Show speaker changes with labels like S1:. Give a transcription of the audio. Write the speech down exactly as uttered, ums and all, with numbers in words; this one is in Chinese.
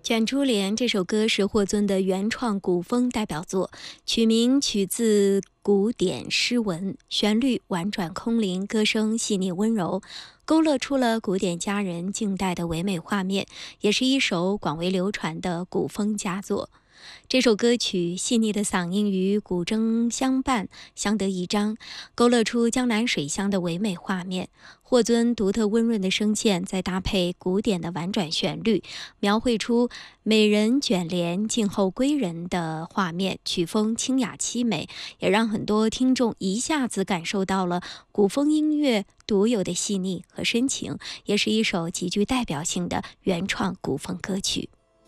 S1: 卷珠帘》这首歌是霍尊的原创古风代表作，曲名取自古典诗文，旋律婉转空灵，歌声细腻温柔，勾勒出了古典佳人静待的唯美画面，也是一首广为流传的古风佳作。这首歌曲细腻的嗓音与古筝相伴，相得益彰，勾勒出江南水乡的唯美画面。霍尊独特温润的声线，再搭配古典的婉转旋律，描绘出美人卷帘静候归人的画面，曲风清雅凄美，也让很多听众一下子感受到了古风音乐独有的细腻和深情，也是一首极具代表性的原创古风歌曲。